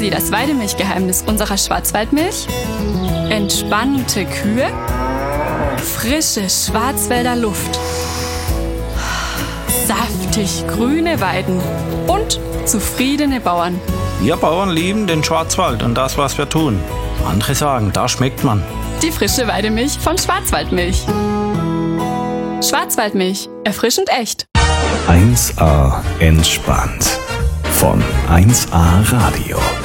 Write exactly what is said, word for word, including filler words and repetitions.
Sie das Weidemilchgeheimnis unserer Schwarzwaldmilch? Entspannte Kühe? Frische Schwarzwälder Luft? Saftig grüne Weiden und zufriedene Bauern. Wir Bauern lieben den Schwarzwald und das, was wir tun. Andere sagen, da schmeckt man. Die frische Weidemilch von Schwarzwaldmilch. Schwarzwaldmilch, erfrischend echt. eins A entspannt von eins A Radio.